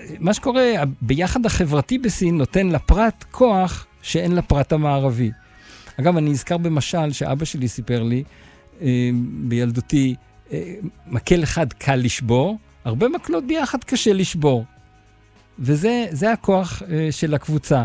מה שקורה, ביחד החברתי בסין נותן לפרט כוח שאין לפרט המערבי. אגב, אני אזכר במשל שאבא שלי סיפר לי, בילדותי, מקל אחד קל לשבור, הרבה מקלות ביחד קשה לשבור. וזה הכוח של הקבוצה.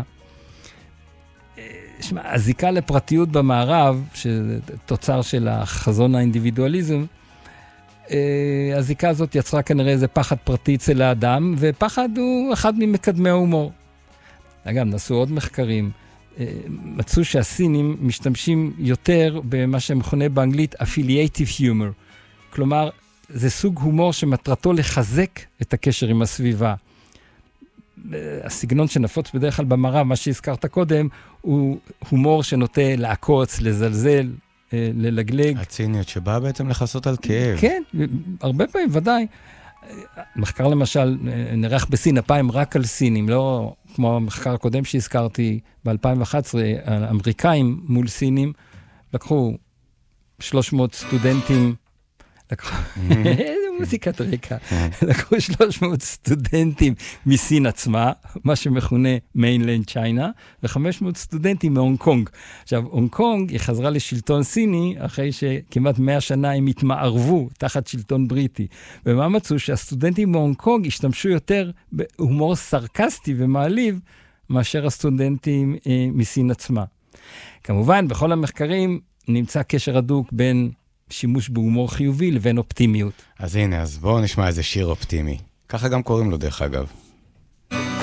הזיקה לפרטיות במערב, שזה תוצר של החזון האינדיבידואליזם, הזיקה הזאת יצרה כנראה איזה פחד פרטי אצל האדם, ופחד הוא אחד ממקדמי ההומור. אגב, נעשו עוד מחקרים, מצאו שהסינים משתמשים יותר במה שמכונה באנגלית affiliative humor. כלומר, זה סוג הומור שמטרתו לחזק את הקשר עם הסביבה. הסגנון שנפוץ בדרך כלל במערב, מה שהזכרת קודם, הוא הומור שנוטה לעקוץ, לזלזל, ללגלג. הציניות שבאה בעצם לחסות על כאב. כן, הרבה פעמים, ודאי. מחקר למשל נערך בסין הפעם רק על סינים, לא כמו המחקר הקודם שהזכרתי ב-2011, האמריקאים מול סינים, לקחו 300 סטודנטים, איזה מוזיקת רקע, לקחו 300 סטודנטים מסין עצמה, מה שמכונה מיינלנד צ'יינה, ו500 סטודנטים מהונג קונג. עכשיו, הונג קונג היא חזרה לשלטון סיני, אחרי שכמעט 100 שנה הם התמערבו תחת שלטון בריטי. ומה מצאו? שהסטודנטים מהונג קונג השתמשו יותר בהומור סרקסטי ומעליב, מאשר הסטודנטים מסין עצמה. כמובן, בכל המחקרים נמצא קשר הדוק בין שימוש בהומור חיובי לבין אופטימיות. אז הנה, אז בואו נשמע איזה שיר אופטימי. ככה גם קוראים לו דרך אגב.